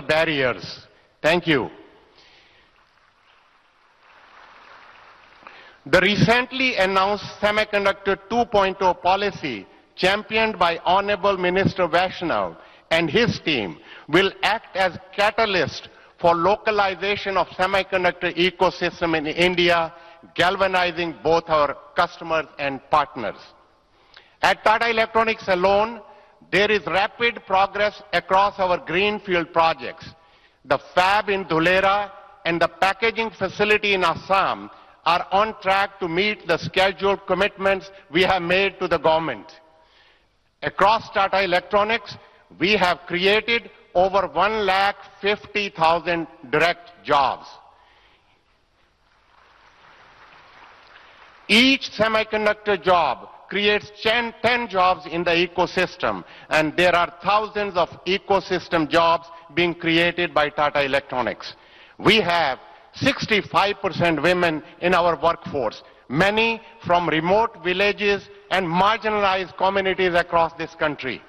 barriers. Thank you. The recently announced Semiconductor 2.0 policy, championed by Honorable Minister Vaishnav and his team, will act as catalyst for localization of semiconductor ecosystem in India, galvanizing both our customers and partners. At Tata Electronics alone, there is rapid progress across our greenfield projects. The fab in Dholera and the packaging facility in Assam are on track to meet the scheduled commitments we have made to the government. Across Tata Electronics, we have created over 150,000 direct jobs. Each semiconductor job creates 10 jobs in the ecosystem, and there are thousands of ecosystem jobs being created by Tata Electronics. We have 65% women in our workforce, many from remote villages and marginalized communities across this country.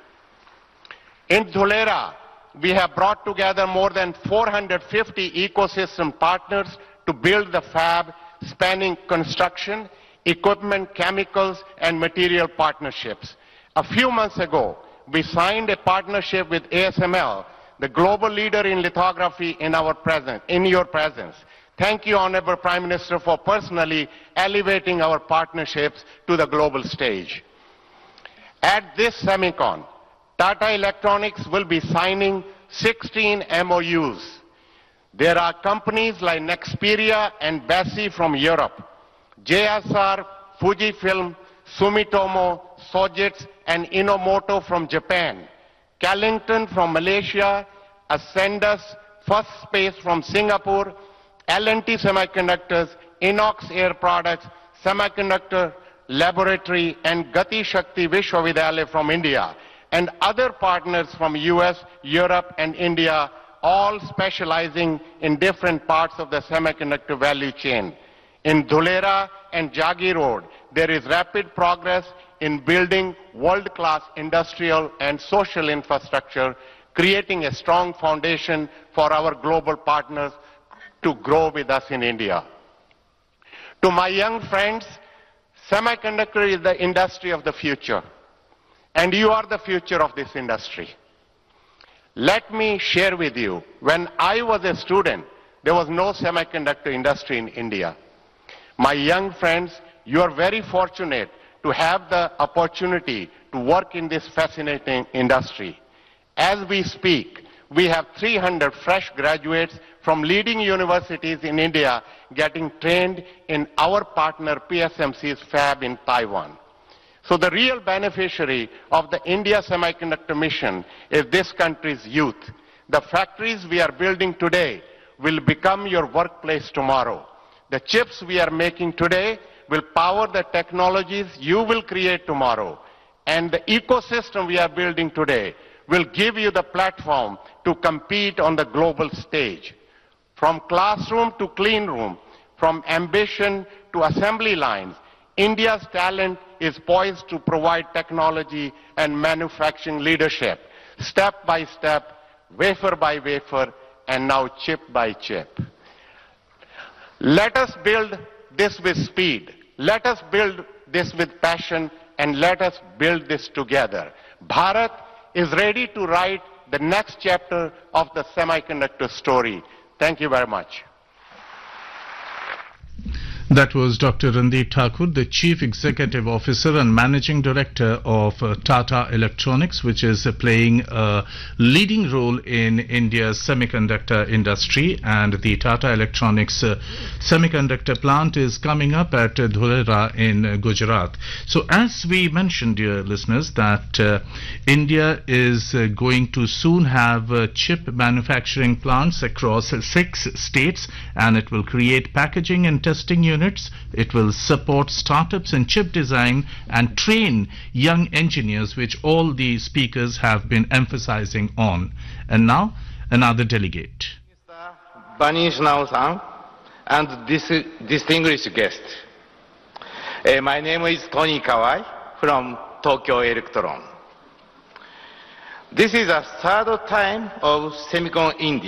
In Dholera, we have brought together more than 450 ecosystem partners to build the fab, spanning construction, equipment, chemicals, and material partnerships. A few months ago, we signed a partnership with ASML, the global leader in lithography in your presence. Thank you, Honorable Prime Minister, for personally elevating our partnerships to the global stage. At this Semicon, Tata Electronics will be signing 16 MOUs. There are companies like Nexperia and Besi from Europe, JSR, Fujifilm, Sumitomo, Sojitz, and Inomoto from Japan, Callington from Malaysia, Ascendus, First Space from Singapore, L&T Semiconductors, Inox Air Products, Semiconductor Laboratory, and Gati Shakti Vishwavidyalaya from India, and other partners from US, Europe, and India, all specializing in different parts of the semiconductor value chain. In Dholera and Jagi Road, there is rapid progress in building world-class industrial and social infrastructure, creating a strong foundation for our global partners to grow with us in India. To my young friends, semiconductor is the industry of the future, and you are the future of this industry. Let me share with you, when I was a student, there was no semiconductor industry in India. My young friends, you are very fortunate to have the opportunity to work in this fascinating industry. As we speak, we have 300 fresh graduates from leading universities in India getting trained in our partner PSMC's fab in Taiwan. So the real beneficiary of the India Semiconductor Mission is this country's youth. The factories we are building today will become your workplace tomorrow. The chips we are making today will power the technologies you will create tomorrow. And the ecosystem we are building today will give you the platform to compete on the global stage. From classroom to clean room, from ambition to assembly lines, India's talent is poised to provide technology and manufacturing leadership, step by step, wafer by wafer, and now chip by chip. Let us build this with speed. Let us build this with passion, and let us build this together. Bharat is ready to write the next chapter of the semiconductor story. Thank you very much. That was Dr. Randeep Thakur, the Chief Executive Officer and Managing Director of Tata Electronics, which is playing a leading role in India's semiconductor industry. And the Tata Electronics semiconductor plant is coming up at Dholera in Gujarat. So as we mentioned, dear listeners, that India is going to soon have chip manufacturing plants across 6 states, and it will create packaging and testing units. It will support startups in chip design and train young engineers, which all the speakers have been emphasizing on. And now, another delegate. Mr. Banish Nao-san and distinguished guest. My name is Tony Kawai from Tokyo Electron. This is the 3rd time of Semicon India.